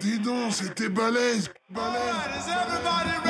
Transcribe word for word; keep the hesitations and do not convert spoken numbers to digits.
Dis donc, c'était balèze, balèze. Alright, is everybody